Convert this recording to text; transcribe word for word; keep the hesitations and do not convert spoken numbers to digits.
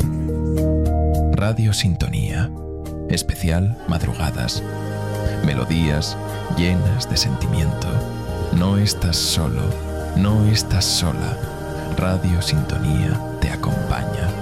Radio Sintonía. Especial Madrugadas. Melodías llenas de sentimiento. No estás solo, no estás sola. Radio Sintonía te acompaña.